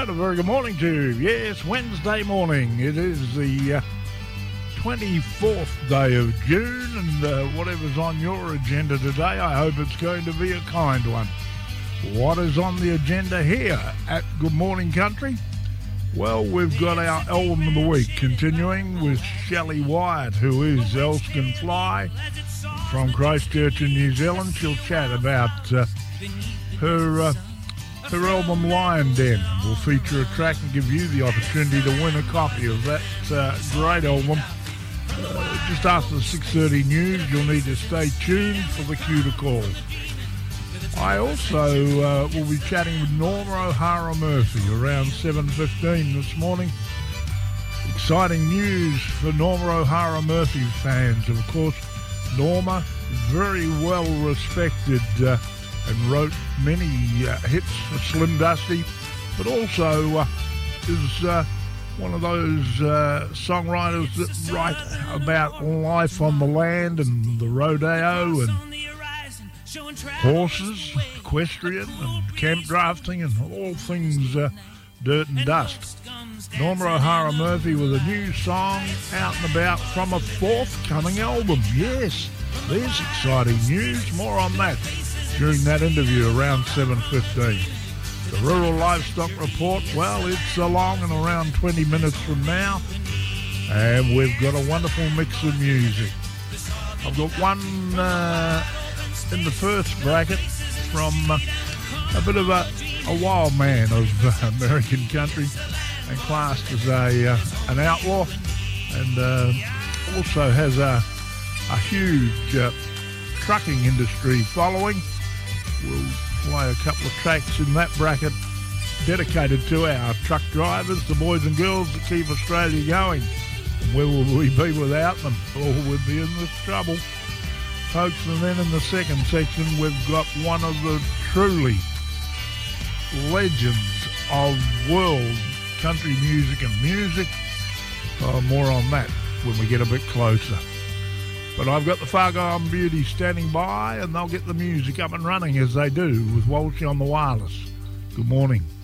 right, a very good morning to you. Yes, Wednesday morning. It is the 24th day of June, and whatever's on your agenda today, I hope it's going to be a kind one. What is on the agenda here at Good Morning Country? Well, we've got our album of the week, continuing with Shelley Wyatt, who is Elskin Fly from Christchurch in New Zealand. She'll chat about her album Lion Den. Will feature a track and give you the opportunity to win a copy of that great album. Just after the 6:30 news, you'll need to stay tuned for the cue to call. I also will be chatting with Norma O'Hara Murphy around 7:15 this morning. Exciting news for Norma O'Hara Murphy fans. Of course, Norma, very well respected and wrote many hits for Slim Dusty, but also is one of those songwriters that write about life on the land and the rodeo and horses, equestrian and camp drafting and all things dirt and dust. Norma O'Hara Murphy with a new song out and about from a forthcoming album. Yes, there's exciting news. More on that during that interview around 7:15. The Rural Livestock Report, well, it's along and around 20 minutes from now, and we've got a wonderful mix of music. I've got one in the first bracket from a bit of a wild man of American country and classed as an outlaw, and also has a huge trucking industry following. We'll play a couple of tracks in that bracket dedicated to our truck drivers, the boys and girls that keep Australia going. And where will we be without them? Oh, we'd be in this trouble, folks. And then in the second section, we've got one of the truly legends of world country music and music. More on that when we get a bit closer. But I've got the Fargone Beauty standing by, and they'll get the music up and running as they do with Walsh on the wireless. Good morning.